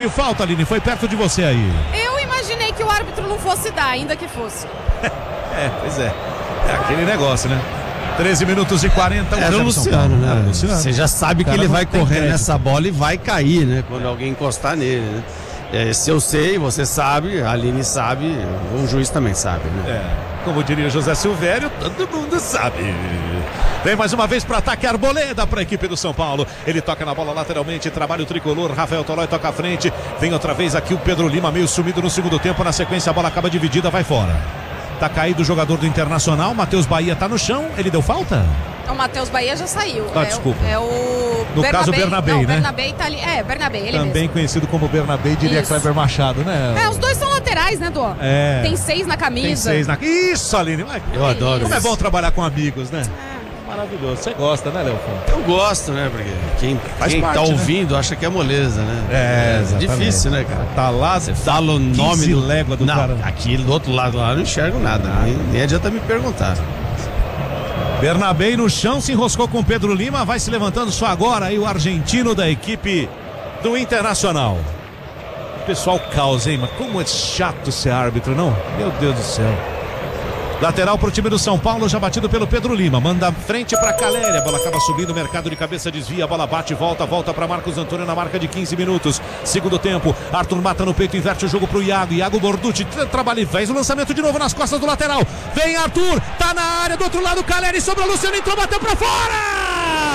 de falta, Aline, foi perto de você aí. Eu imaginei que o árbitro não fosse dar, ainda que fosse. Pois é. É aquele negócio, né? 13 minutos e 40. Era o Luciano, né? Você já sabe que ele vai correr nessa bola e vai cair, né? Quando alguém encostar nele, né? Se eu sei, você sabe, a Aline sabe, o juiz também sabe, né? Como diria José Silvério, todo mundo sabe. Vem mais uma vez para ataque Arboleda para a equipe do São Paulo. Ele toca na bola lateralmente, trabalha o tricolor. Rafael Tolói toca à frente. Vem outra vez aqui o Pedro Lima, meio sumido no segundo tempo. Na sequência, a bola acaba dividida, vai fora. Tá caído o jogador do Internacional. Matheus Bahia tá no chão. Ele deu falta? O Matheus Bahia já saiu. Desculpa. É o no caso, o Bernabé, né? Bernabé tá ali. Bernabé, ele também mesmo. Conhecido como Bernabé, diria Kleber Machado, né? Os dois são laterais, né, Dô? Tem 6 na camisa. Tem 6 na... Isso, Aline. Eu adoro Como isso. é bom trabalhar com amigos, né? Maravilhoso. Você gosta, né, Léo? Eu gosto, né? Porque quem parte, tá ouvindo acha que é moleza, né? Difícil, né, cara? Tá lá, você fala o nome do légua do cara. Aqui do outro lado lá eu não enxergo nada, nem adianta me perguntar. Bernabé no chão, se enroscou com Pedro Lima, vai se levantando só agora aí o argentino da equipe do Internacional. O pessoal causa, hein? Mas como é chato ser árbitro, não? Meu Deus do céu. Lateral pro time do São Paulo, já batido pelo Pedro Lima. Manda frente pra Caleri. A bola acaba subindo, mercado de cabeça desvia. A bola bate, volta pra Marcos Antônio na marca de 15 minutos. Segundo tempo, Arthur mata no peito, inverte o jogo pro Iago. Iago Borducci trabalha e faz o lançamento de novo nas costas do lateral. Vem Arthur, tá na área do outro lado. Caleri sobre o Luciano, entrou, bateu pra fora!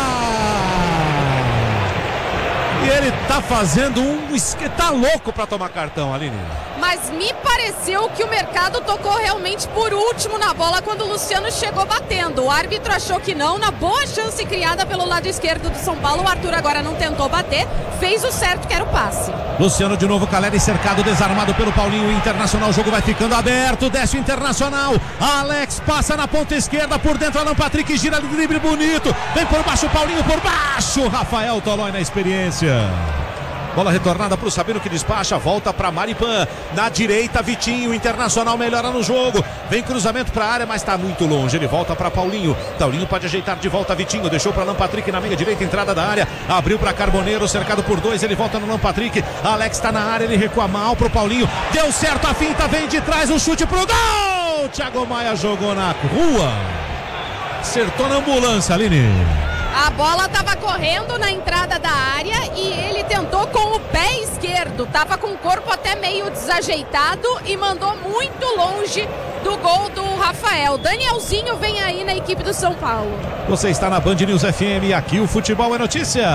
E ele tá fazendo tá louco pra tomar cartão, Aline. Mas me pareceu que o mercado tocou realmente por último na bola quando o Luciano chegou batendo. O árbitro achou que não, na boa chance criada pelo lado esquerdo do São Paulo. O Arthur agora não tentou bater, fez o certo que era o passe. Luciano de novo, Caleri cercado, desarmado pelo Paulinho. Internacional, o jogo vai ficando aberto, desce o Internacional. Alex passa na ponta esquerda, por dentro Alan Patrick, gira de drible bonito. Vem por baixo, Paulinho por baixo. Rafael Tolói na experiência. Bola retornada para o Sabino que despacha, volta para Maripan, na direita Vitinho, Internacional melhora no jogo, vem cruzamento para a área, mas está muito longe, ele volta para Paulinho pode ajeitar de volta Vitinho, deixou para Alan Patrick na meia direita, entrada da área, abriu para Carboneiro, cercado por 2, ele volta no Alan Patrick, Alex está na área, ele recua mal para o Paulinho, deu certo a finta, vem de trás, o chute pro gol, Thiago Maia jogou na rua, acertou na ambulância, Aline. A bola estava correndo na entrada da área e ele tentou com o pé esquerdo. Tava com o corpo até meio desajeitado e mandou muito longe do gol do Rafael. Danielzinho vem aí na equipe do São Paulo. Você está na Band News FM, aqui o futebol é notícia.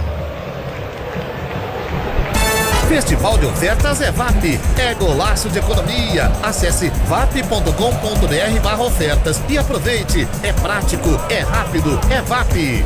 Festival de ofertas é VAP, é golaço de economia. Acesse vap.com.br/ofertas e aproveite. É prático, é rápido, é VAP.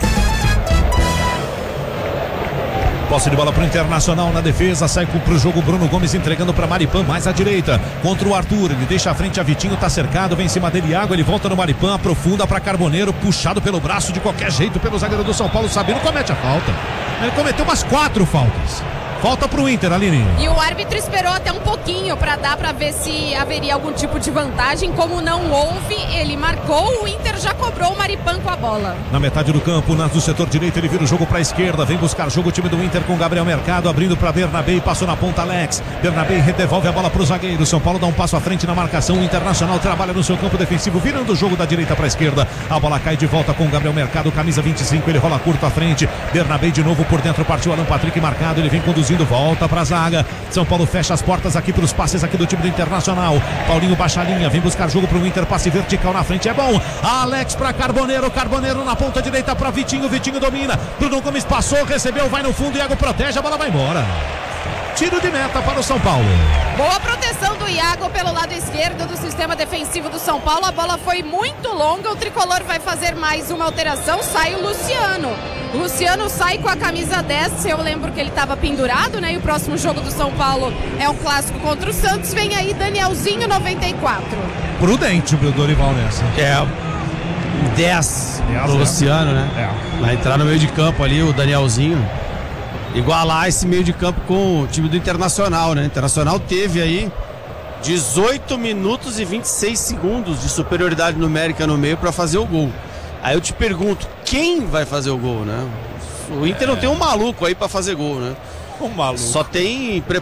Posse de bola para o Internacional na defesa, sai para o jogo Bruno Gomes entregando para Maripan, mais à direita, contra o Arthur, ele deixa a frente a Vitinho, tá cercado, vem em cima dele Iago, ele volta no Maripan, aprofunda para Carboneiro, puxado pelo braço de qualquer jeito pelo zagueiro do São Paulo, Sabino comete a falta, ele cometeu umas 4 faltas. Volta pro Inter, Aline. E o árbitro esperou até um pouquinho para dar para ver se haveria algum tipo de vantagem. Como não houve, ele marcou, o Inter já cobrou o Maripan com a bola. Na metade do campo, do setor direito, ele vira o jogo para a esquerda, vem buscar jogo o time do Inter com Gabriel Mercado, abrindo para Bernabé, passou na ponta Alex. Bernabé devolve a bola pro zagueiro. São Paulo dá um passo à frente na marcação. O Internacional trabalha no seu campo defensivo, virando o jogo da direita para a esquerda. A bola cai de volta com Gabriel Mercado, camisa 25, ele rola curto à frente. Bernabé de novo por dentro, partiu Alan Patrick marcado, ele vem conduzindo, volta para a zaga. São Paulo fecha as portas aqui para os passes aqui do time do Internacional. Paulinho baixa a linha, vem buscar jogo para o Inter, passe vertical na frente, é bom. Alex para Carboneiro, Carboneiro na ponta direita para Vitinho, Vitinho domina. Bruno Gomes passou, recebeu, vai no fundo, Iago protege, a bola vai embora. Tiro de meta para o São Paulo. Boa proteção do Iago pelo lado esquerdo do sistema defensivo do São Paulo. A bola foi muito longa. O tricolor vai fazer mais uma alteração. Sai o Luciano. O Luciano sai com a camisa 10. Eu lembro que ele estava pendurado, né? E o próximo jogo do São Paulo é um clássico contra o Santos. Vem aí Danielzinho, 94. Prudente o Dorival nessa. 10 do Luciano, né? Vai entrar no meio de campo ali o Danielzinho. Igualar esse meio de campo com o time do Internacional, né? O Internacional teve aí 18 minutos e 26 segundos de superioridade numérica no meio para fazer o gol. Aí eu te pergunto, quem vai fazer o gol, né? O Inter não tem um maluco aí para fazer gol, né? Um maluco. Só tem